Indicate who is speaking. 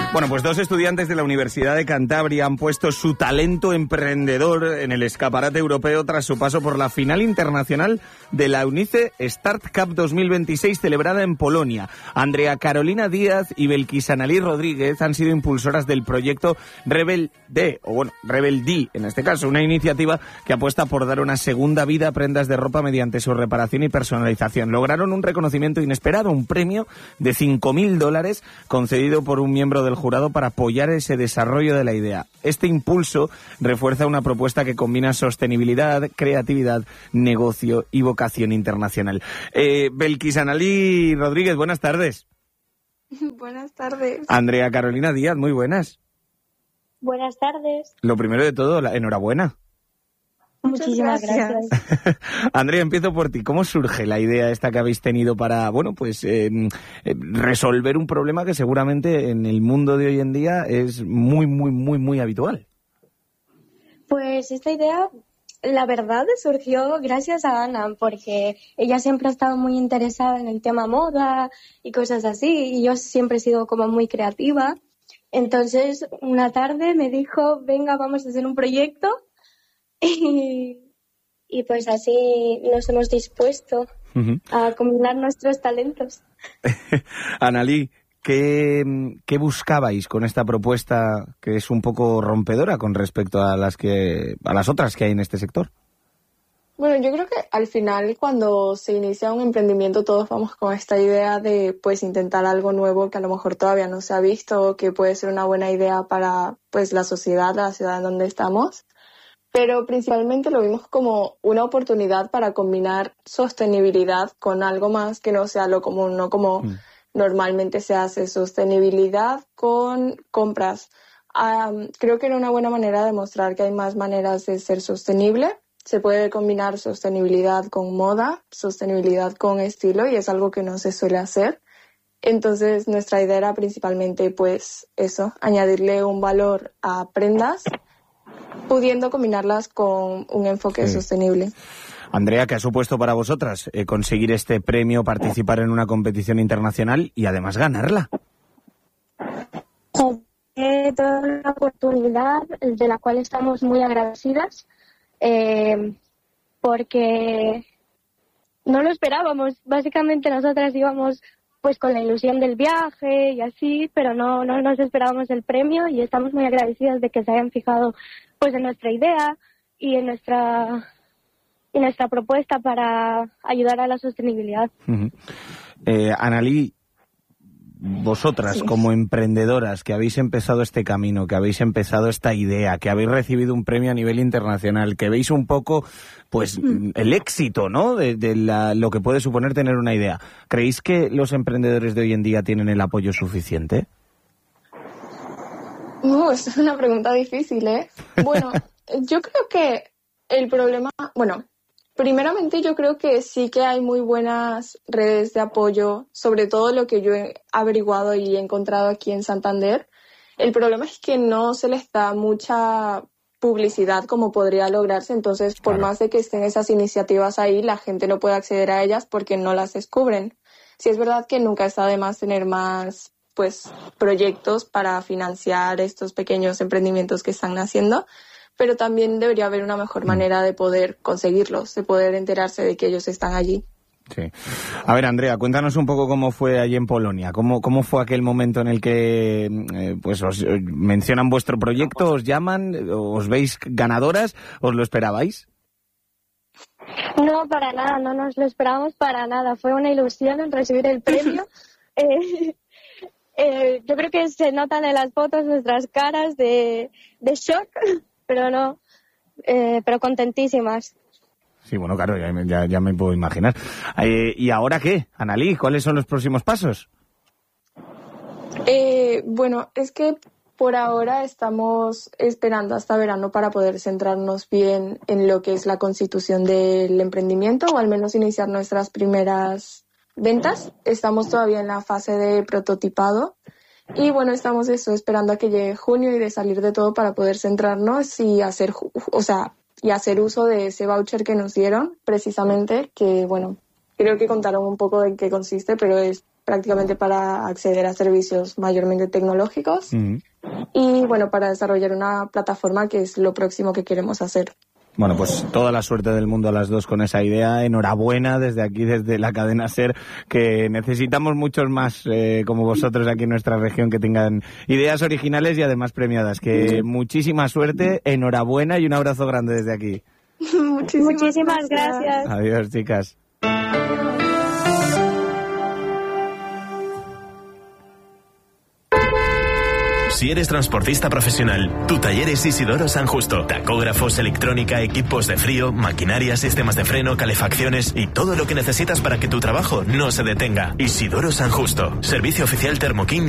Speaker 1: Bueno, pues dos estudiantes de la Universidad de Cantabria han puesto su talento emprendedor en el escaparate europeo tras su paso por la final internacional de la UNICE Start Cup 2026 celebrada en Polonia. Andrea Carolina Díaz y Belkis Annalí Rodríguez han sido impulsoras del proyecto Rebelde, en este caso, una iniciativa que apuesta por dar una segunda vida a prendas de ropa mediante su reparación y personalización. Lograron un reconocimiento inesperado, un premio de $5.000 concedido por un miembro del jurado para apoyar ese desarrollo de la idea. Este impulso refuerza una propuesta que combina sostenibilidad, creatividad, negocio y vocación internacional. Belkis Annalí Rodríguez, buenas tardes.
Speaker 2: Buenas tardes.
Speaker 1: Andrea Carolina Díaz, muy buenas.
Speaker 2: Buenas tardes.
Speaker 1: Lo primero de todo, enhorabuena.
Speaker 2: Muchísimas gracias.
Speaker 1: Andrea, empiezo por ti. ¿Cómo surge la idea esta que habéis tenido para, resolver un problema que seguramente en el mundo de hoy en día es muy habitual?
Speaker 2: Pues esta idea, la verdad, surgió gracias a Ana, porque ella siempre ha estado muy interesada en el tema moda y cosas así, y yo siempre he sido como muy creativa. Entonces, una tarde me dijo, venga, vamos a hacer un proyecto. Y pues así nos hemos dispuesto a combinar nuestros talentos.
Speaker 1: Annalí, ¿qué buscabais con esta propuesta que es un poco rompedora con respecto a las otras que hay en este sector?
Speaker 3: Bueno, yo creo que al final cuando se inicia un emprendimiento todos vamos con esta idea de pues intentar algo nuevo que a lo mejor todavía no se ha visto, que puede ser una buena idea para pues la ciudad en donde estamos. Pero principalmente lo vimos como una oportunidad para combinar sostenibilidad con algo más que no sea lo común, no como normalmente se hace, sostenibilidad con compras. Creo que era una buena manera de mostrar que hay más maneras de ser sostenible. Se puede combinar sostenibilidad con moda, sostenibilidad con estilo, y es algo que no se suele hacer. Entonces nuestra idea era principalmente pues eso, añadirle un valor a prendas, pudiendo combinarlas con un enfoque sostenible.
Speaker 1: Andrea, ¿qué ha supuesto para vosotras conseguir este premio, participar en una competición internacional y además ganarla?
Speaker 2: Toda una oportunidad de la cual estamos muy agradecidas, porque no lo esperábamos. Básicamente nosotras íbamos pues con la ilusión del viaje y así, pero no nos esperábamos el premio, y estamos muy agradecidas de que se hayan fijado pues en nuestra idea y en nuestra propuesta para ayudar a la sostenibilidad.
Speaker 1: Annalí, vosotras como emprendedoras que habéis empezado este camino, que habéis empezado esta idea, que habéis recibido un premio a nivel internacional, que veis un poco pues el éxito, ¿no? de lo que puede suponer tener una idea, ¿creéis que los emprendedores de hoy en día tienen el apoyo suficiente?
Speaker 3: Es una pregunta difícil, ¿eh? Bueno, yo creo que el problema... Bueno, primeramente yo creo que sí que hay muy buenas redes de apoyo, sobre todo lo que yo he averiguado y he encontrado aquí en Santander. El problema es que no se les da mucha publicidad como podría lograrse, entonces por más de que estén esas iniciativas ahí, la gente no puede acceder a ellas porque no las descubren. Sí es verdad que nunca está de más tener más pues proyectos para financiar estos pequeños emprendimientos que están naciendo, pero también debería haber una mejor manera de poder conseguirlos, de poder enterarse de que ellos están allí.
Speaker 1: Sí. A ver, Andrea, cuéntanos un poco cómo fue allí en Polonia, cómo fue aquel momento en el que pues os mencionan vuestro proyecto, os llaman, os veis ganadoras, ¿os lo esperabais?
Speaker 2: No, para nada, no nos lo esperábamos para nada. Fue una ilusión en recibir el premio. Yo creo que se notan en las fotos nuestras caras de shock, pero contentísimas.
Speaker 1: Sí, bueno, claro, ya me puedo imaginar. ¿Y ahora qué, Annalí? ¿Cuáles son los próximos pasos?
Speaker 3: Bueno, es que por ahora estamos esperando hasta verano para poder centrarnos bien en lo que es la constitución del emprendimiento, o al menos iniciar nuestras primeras ventas. Estamos todavía en la fase de prototipado y bueno, estamos esperando a que llegue junio y de salir de todo para poder centrarnos y hacer uso de ese voucher que nos dieron precisamente, que bueno, creo que contaron un poco de en qué consiste, pero es prácticamente para acceder a servicios mayormente tecnológicos y bueno, para desarrollar una plataforma que es lo próximo que queremos hacer.
Speaker 1: Bueno, pues toda la suerte del mundo a las dos con esa idea. Enhorabuena desde aquí, desde la cadena SER, que necesitamos muchos más como vosotros aquí en nuestra región que tengan ideas originales y además premiadas. Que muchísima suerte, enhorabuena y un abrazo grande desde aquí.
Speaker 2: Muchísimas gracias.
Speaker 1: Adiós, chicas.
Speaker 4: Si eres transportista profesional, tu taller es Isidoro San Justo. Tacógrafos, electrónica, equipos de frío, maquinaria, sistemas de freno, calefacciones y todo lo que necesitas para que tu trabajo no se detenga. Isidoro San Justo. Servicio oficial Thermo King